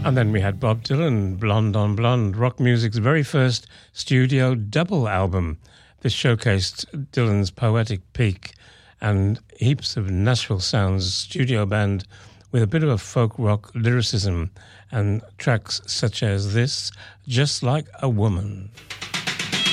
And then we had Bob Dylan, Blonde on Blonde, rock music's very first studio double album. This showcased Dylan's poetic peak and heaps of Nashville sounds, studio band with a bit of a folk rock lyricism and tracks such as this, Just Like a Woman.